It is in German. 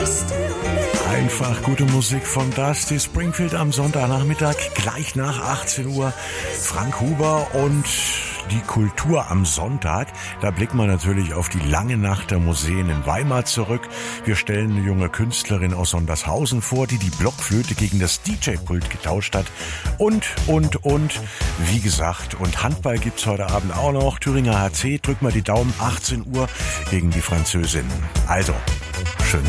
Einfach gute Musik von Dusty Springfield am Sonntagnachmittag, gleich nach 18 Uhr. Frank Huber und die Kultur am Sonntag. Da blicken wir natürlich auf die lange Nacht der Museen in Weimar zurück. Wir stellen eine junge Künstlerin aus Sondershausen vor, die Blockflöte gegen das DJ-Pult getauscht hat. Und. Wie gesagt, und Handball gibt's heute Abend auch noch. Thüringer HC, drück mal die Daumen, 18 Uhr gegen die Französinnen. Also, schön.